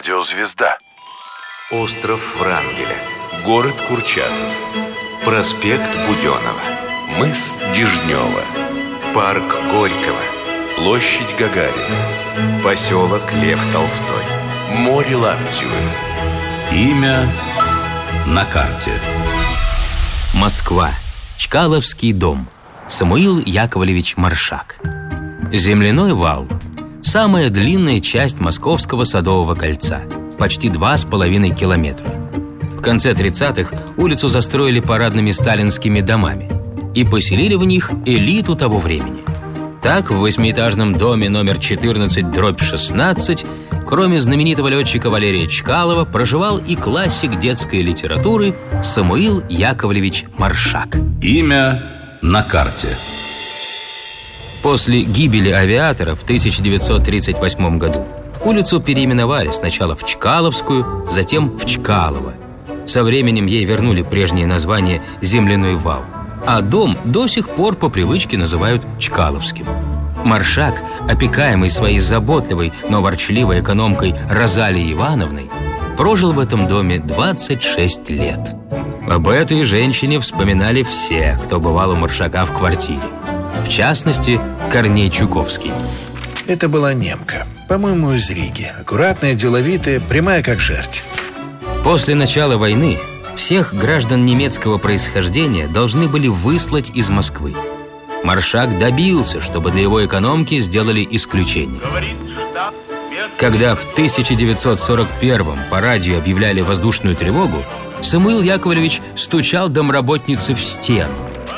Радиозвезда. Остров Врангеля. Город Курчатов. Проспект Буденова. Мыс Дежнева. Парк Горького. Площадь Гагарина. Поселок Лев Толстой. Море Лаптевы. Имя на карте. Москва. Чкаловский дом. Самуил Яковлевич Маршак. Земляной вал. Самая длинная часть Московского Садового кольца. Почти 2,5 километра. В конце 30-х улицу застроили парадными сталинскими домами и поселили в них элиту того времени. Так, в 8-этажном доме номер 14/16, кроме знаменитого летчика Валерия Чкалова, проживал и классик детской литературы Самуил Яковлевич Маршак. Имя на карте. После гибели авиатора в 1938 году улицу переименовали сначала в Чкаловскую, затем в Чкалово. Со временем ей вернули прежнее название «Земляной вал», а дом до сих пор по привычке называют Чкаловским. Маршак, опекаемый своей заботливой, но ворчливой экономкой Розалией Ивановной, прожил в этом доме 26 лет. Об этой женщине вспоминали все, кто бывал у Маршака в квартире. В частности, Корней Чуковский. Это была немка, по-моему, из Риги. Аккуратная, деловитая, прямая как жерть. После начала войны всех граждан немецкого происхождения должны были выслать из Москвы. Маршак добился, чтобы для его экономки сделали исключение. Когда в 1941-м по радио объявляли воздушную тревогу, Самуил Яковлевич стучал домработнице в стену.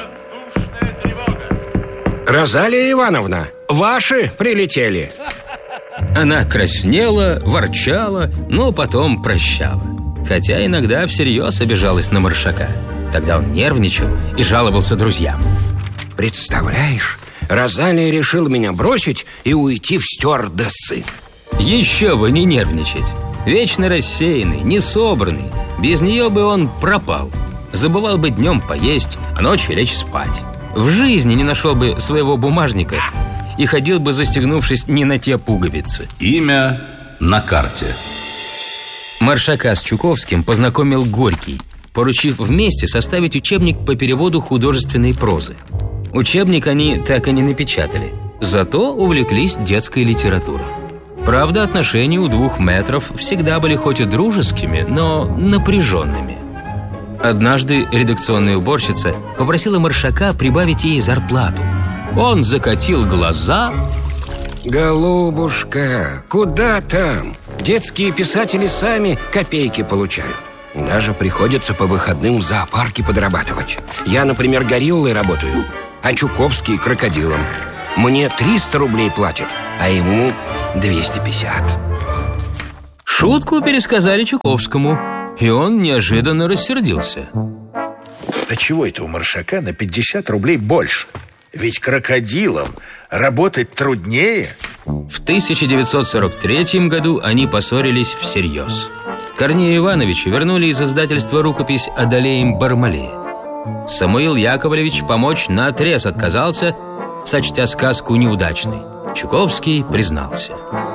Розалия Ивановна, ваши прилетели. Она краснела, ворчала, но потом прощала. Хотя иногда всерьез обижалась на Маршака. Тогда он нервничал и жаловался друзьям. Представляешь, Розалия решила меня бросить и уйти в стюардессы. Еще бы не нервничать. Вечно рассеянный, несобранный. Без нее бы он пропал. Забывал бы днем поесть, а ночью лечь спать. В жизни не нашел бы своего бумажника и ходил бы, застегнувшись не на те пуговицы. Имя на карте. Маршака с Чуковским познакомил Горький, поручив вместе составить учебник по переводу художественной прозы. Учебник они так и не напечатали, зато увлеклись детской литературой. Правда, отношения у двух мэтров всегда были хоть и дружескими, но напряженными. Однажды редакционная уборщица попросила Маршака прибавить ей зарплату. Он закатил глаза. Голубушка, куда там? Детские писатели сами копейки получают. Даже приходится по выходным в зоопарке подрабатывать. Я, например, гориллой работаю, а Чуковский крокодилом. Мне 300 рублей платят, а ему 250. Шутку пересказали Чуковскому, и он неожиданно рассердился. А чего это у Маршака на 50 рублей больше? Ведь крокодилам работать труднее. В 1943 году они поссорились всерьез. Корнею Ивановичу вернули из издательства рукопись «Одолеем Бармалея». Самуил Яковлевич помочь наотрез отказался, сочтя сказку неудачной. Чуковский признался.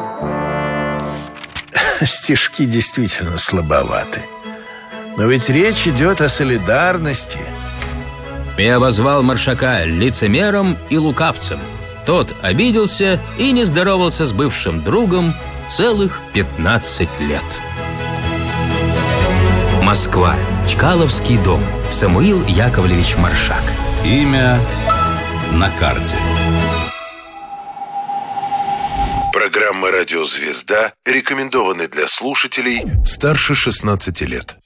Стишки действительно слабоваты. Но ведь речь идет о солидарности. И обозвал Маршака лицемером и лукавцем. Тот обиделся и не здоровался с бывшим другом целых 15 лет. Москва. Чкаловский дом. Самуил Яковлевич Маршак. Имя на карте. Программа «Радиозвезда» рекомендованы для слушателей старше 16 лет.